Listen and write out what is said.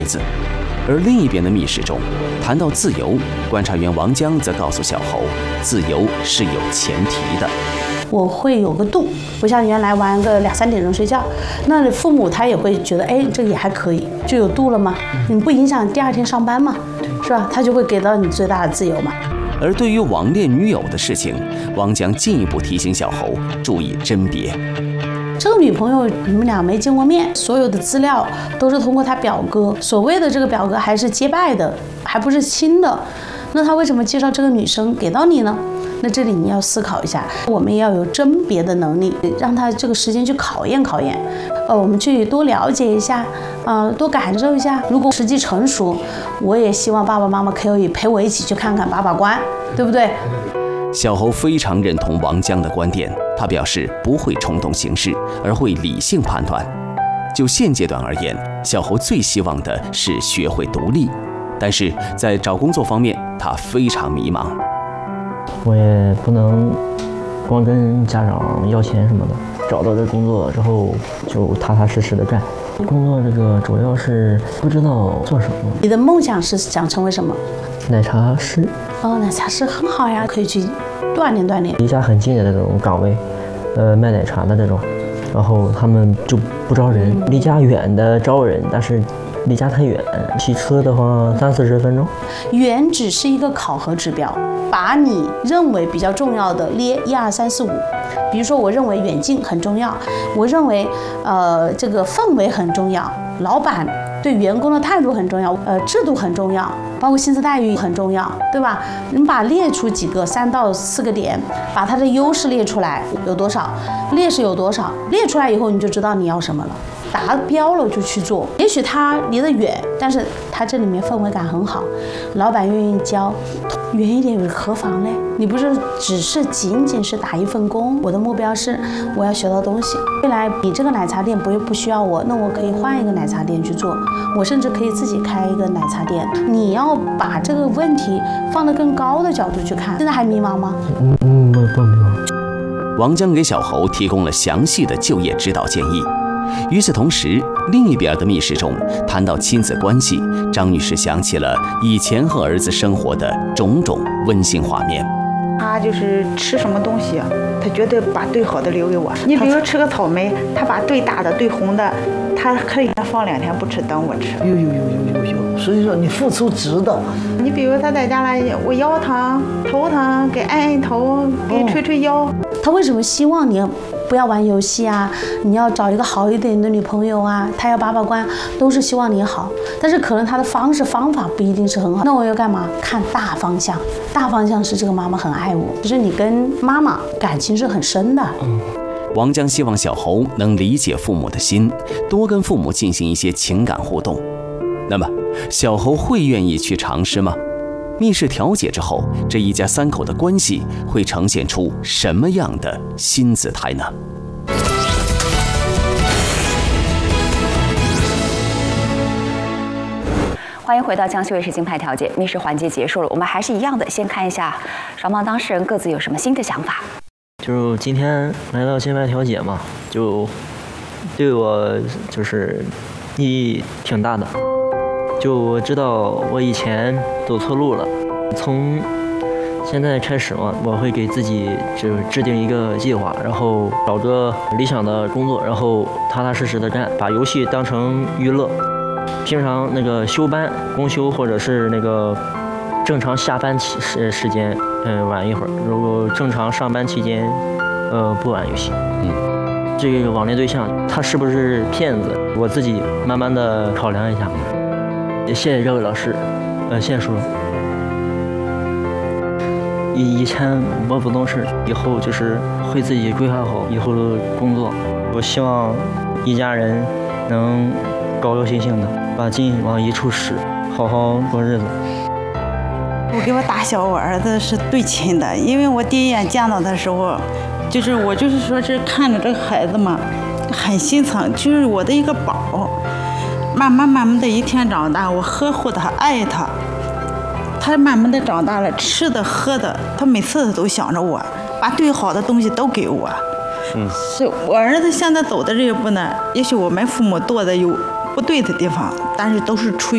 子。而另一边的密室中，谈到自由，观察员王江则告诉小侯，自由是有前提的。 我会有个度，不像原来玩个2、3点钟睡觉，那父母他也会觉得，哎，这个也还可以，就有度了吗？你不影响第2天上班嘛，是吧？他就会给到你最大的自由嘛。 而对于网恋女友的事情，王江进一步提醒小侯注意甄别。 这个女朋友你们俩没见过面，所有的资料都是通过他表哥，所谓的这个表哥还是结拜的，还不是亲的，那他为什么介绍这个女生给到你呢？那这里你要思考一下，我们也要有甄别的能力，让他这个时间去考验考验。我们去多了解一下，多感受一下。如果时机成熟，我也希望爸爸妈妈可以陪我一起去看看把把关，对不对？ 小侯非常认同王江的观点，他表示不会冲动行事，而会理性判断。就现阶段而言，小侯最希望的是学会独立，但是在找工作方面，他非常迷茫。 我也不能光跟家长要钱什么的，找到这工作之后就踏踏实实的干。工作这个主要是不知道做什么。 你的梦想是想成为什么？ 奶茶师。 哦，奶茶师很好呀，可以去锻炼锻炼。 离家很近的那种岗位，卖奶茶的这种，然后他们就不招人，离家远的招人，但是离家太远，骑车的话30-40分钟。 远只是一个考核指标，把你认为比较重要的列1、2、3、4、5。比如说，我认为远近很重要，我认为这个氛围很重要，老板对员工的态度很重要，制度很重要，包括薪资待遇很重要，对吧？你把列出几个3到4个点，把它的优势列出来有多少，劣势有多少，列出来以后你就知道你要什么了。达标了就去做，也许他离得远，但是他这里面氛围感很好，老板愿意教，远一点何妨嘞？你不是仅仅是打一份工，我的目标是我要学到东西。未来你这个奶茶店不需要我，那我可以换一个奶茶店去做，我甚至可以自己开一个奶茶店。你要把这个问题放得更高的角度去看。现在还迷茫吗？ 不迷茫。 王江给小侯提供了详细的就业指导建议。与此同时，另一边的密室中谈到亲子关系，张女士想起了以前和儿子生活的种种温馨画面。 他就是吃什么东西啊，他绝对把最好的留给我。你比如吃个草莓，他把最大的、最红的，他可以放2天不吃，等我吃。 有，所以说你付出值得。 你比如他在家来，我腰疼、头疼，给按头，给吹吹腰。 他为什么希望你不要玩游戏啊？你要找一个好一点的女朋友啊？他要把把关，都是希望你好。但是可能他的方法不一定是很好。那我要干嘛？看大方向。大方向是这个妈妈很爱我，就是你跟妈妈感情是很深的。 王江希望小侯能理解父母的心，多跟父母进行一些情感互动。那么，小侯会愿意去尝试吗？密室调解之后，这一家3口的关系会呈现出什么样的新姿态呢？ 欢迎回到江西卫视金牌调解，密室环节结束了，我们还是一样的，先看一下双方当事人各自有什么新的想法。 就今天来到金牌调解嘛，就对我就是意义挺大的。就我知道我以前走错路了，从现在开始嘛，我会给自己就是制定一个计划，然后找个理想的工作，然后踏踏实实的干，把游戏当成娱乐。平常那个休班、公休或者是那个正常下班时间，晚一会儿；如果正常上班期间，不玩游戏。这个网恋对象他是不是骗子，我自己慢慢的考量一下。也谢谢这位老师，谢谢叔叔。以前我不懂事，以后就是会自己规划好以后的工作。我希望一家人能高高兴兴的把劲往一处使，好好过日子。 我给我打小，我儿子是最亲的，因为我第一眼见到他的时候，我就是说是看着这个孩子嘛，很心疼，就是我的一个宝。慢慢的一天长大，我呵护他，爱他，他慢慢的长大了，吃的喝的，他每次他都想着我，把最好的东西都给我。是我儿子现在走的这一步呢，也许我们父母做的有不对的地方，但是都是出于